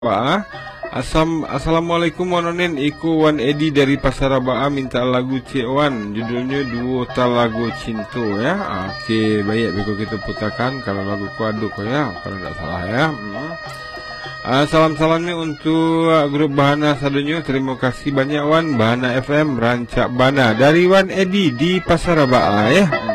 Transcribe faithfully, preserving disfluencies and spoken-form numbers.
Pak, Assam, Assalamualaikum Wanonin, Iku Wan Edi dari Pasar Rabaa minta lagu Cik Wan, judulnya Duo Talago Cinto ya. Oke, baik, beko kita putarkan kalau lagu kuaduk ya, kalau tidak salah ya. Hmm. Uh, salam-salamnya untuk uh, grup Bahana Sadonyo. Terima kasih banyak Wan. Bahana F M Rancak Bana dari Wan Edi di Pasar Rabaa ya.